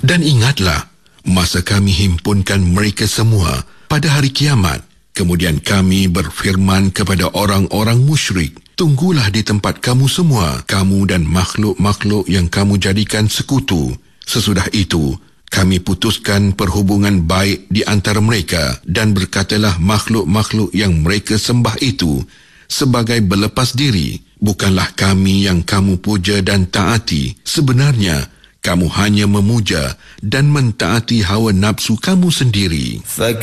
Dan ingatlah, masa kami himpunkan mereka semua pada hari kiamat, kemudian kami berfirman kepada orang-orang musyrik, tunggulah di tempat kamu semua, kamu dan makhluk-makhluk yang kamu jadikan sekutu. Sesudah itu, kami putuskan perhubungan baik di antara mereka, dan berkatalah makhluk-makhluk yang mereka sembah itu sebagai berlepas diri, bukanlah kami yang kamu puja dan taati. Sebenarnya, kamu hanya memuja dan mentaati hawa nafsu kamu sendiri.